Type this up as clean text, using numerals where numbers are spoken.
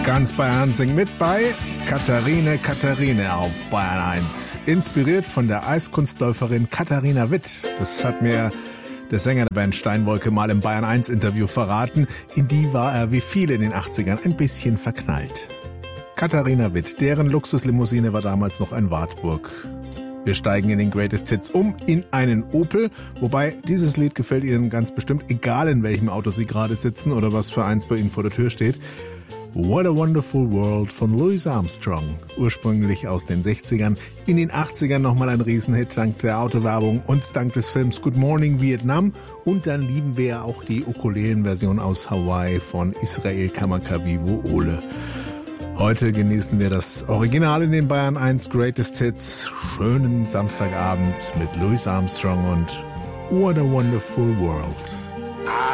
Ganz Bayern singt mit bei Katharine auf Bayern 1. Inspiriert von der Eiskunstläuferin Katharina Witt. Das hat mir der Sänger der Band Steinwolke mal im Bayern 1 Interview verraten. In die war er wie viele in den 80ern ein bisschen verknallt. Katharina Witt, deren Luxuslimousine war damals noch ein Wartburg. Wir steigen in den Greatest Hits in einen Opel, wobei dieses Lied gefällt Ihnen ganz bestimmt, egal in welchem Auto Sie gerade sitzen oder was für eins bei Ihnen vor der Tür steht. What a Wonderful World von Louis Armstrong, ursprünglich aus den 60ern, in den 80ern nochmal ein Riesenhit dank der Autowerbung und dank des Films Good Morning Vietnam. Und dann lieben wir ja auch die Ukulelenversion aus Hawaii von Israel Kamakawiwo Ole. Heute genießen wir das Original in den Bayern 1 Greatest Hits. Schönen Samstagabend mit Louis Armstrong und What a Wonderful World.